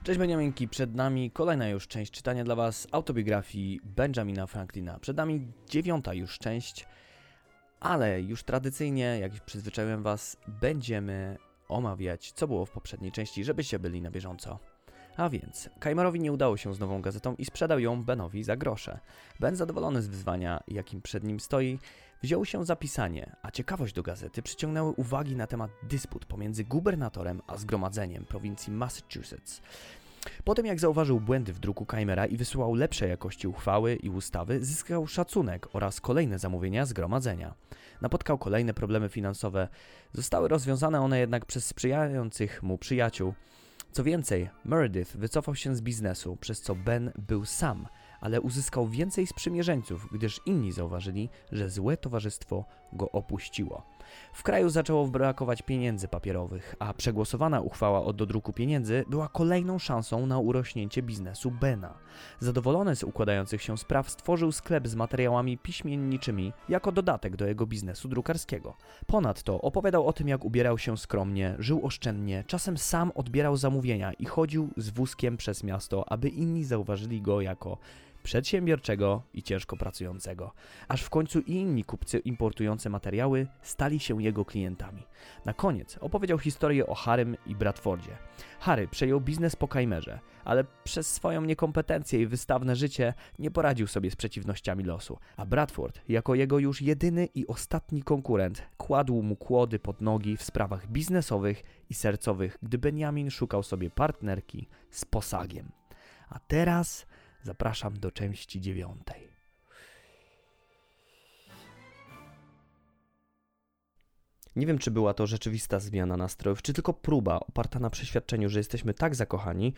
Cześć Beniaminki, przed nami kolejna już część czytania dla Was autobiografii Benjamina Franklina. Przed nami 9. już część, ale już tradycyjnie, jak przyzwyczaiłem Was, będziemy omawiać, co było w poprzedniej części, żebyście byli na bieżąco. A więc, Keimerowi nie udało się z nową gazetą i sprzedał ją Benowi za grosze. Ben, zadowolony z wyzwania, jakim przed nim stoi, wziął się za pisanie, a ciekawość do gazety przyciągnęły uwagi na temat dysput pomiędzy gubernatorem a zgromadzeniem prowincji Massachusetts. Potem jak zauważył błędy w druku Keimera i wysyłał lepszej jakości uchwały i ustawy, zyskał szacunek oraz kolejne zamówienia zgromadzenia. Napotkał kolejne problemy finansowe, zostały rozwiązane one jednak przez sprzyjających mu przyjaciół. Co więcej, Meredith wycofał się z biznesu, przez co Ben był sam, ale uzyskał więcej sprzymierzeńców, gdyż inni zauważyli, że złe towarzystwo go opuściło. W kraju zaczęło brakować pieniędzy papierowych, a przegłosowana uchwała o dodruku pieniędzy była kolejną szansą na urośnięcie biznesu Bena. Zadowolony z układających się spraw stworzył sklep z materiałami piśmienniczymi jako dodatek do jego biznesu drukarskiego. Ponadto opowiadał o tym, jak ubierał się skromnie, żył oszczędnie, czasem sam odbierał zamówienia i chodził z wózkiem przez miasto, aby inni zauważyli go jako przedsiębiorczego i ciężko pracującego, aż w końcu i inni kupcy importujący materiały stali się jego klientami. Na koniec opowiedział historię o Harrym i Bradfordzie. Harry przejął biznes po Keimerze, ale przez swoją niekompetencję i wystawne życie nie poradził sobie z przeciwnościami losu, a Bradford, jako jego już jedyny i ostatni konkurent, kładł mu kłody pod nogi w sprawach biznesowych i sercowych, gdy Benjamin szukał sobie partnerki z posagiem. A teraz zapraszam do części 9. Nie wiem, czy była to rzeczywista zmiana nastrojów, czy tylko próba oparta na przeświadczeniu, że jesteśmy tak zakochani,